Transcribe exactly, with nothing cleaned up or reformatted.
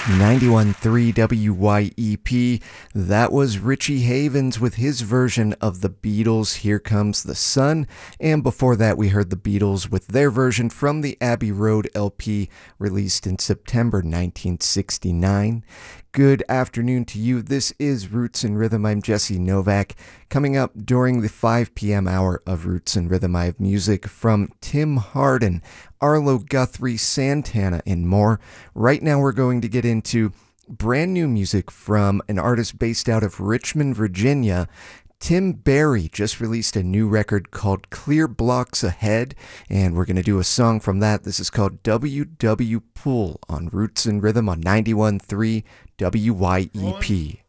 ninety-one point three W Y E P. That was Richie Havens with his version of the Beatles' Here Comes the Sun. And before that, we heard the Beatles with their version from the Abbey Road L P released in September nineteen sixty-nine. Good afternoon to you. This is Roots and Rhythm. I'm Jesse Novak. Coming up during the five p.m. hour of Roots and Rhythm, I have music from Tim Hardin, Arlo Guthrie, Santana, and more. Right now we're going to get into brand new music from an artist based out of Richmond, Virginia. Tim Barry just released a new record called Clear Blocks Ahead, and we're going to do a song from that. This is called W W Pool on Roots and Rhythm on ninety-one point three W Y E P.